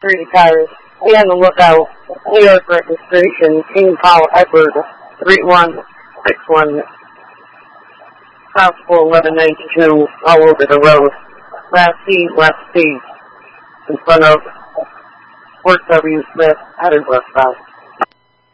3 tires. Be on the lookout. New York registration, King Paul Edward, 3161. Possible 1192, all over the road. Last C, in front of Fort W. Smith, headed westbound.